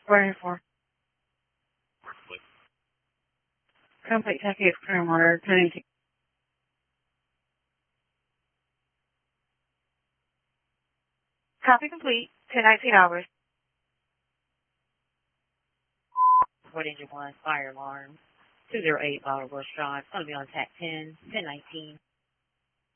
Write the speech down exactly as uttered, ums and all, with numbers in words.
Where for? Complete Kentucky Cream Water, twenty. Copy complete. ten nineteen hours. Fort Engine one, fire alarm. two zero eight Bottle Bush Drive. It's going to be on T A C ten, ten nineteen.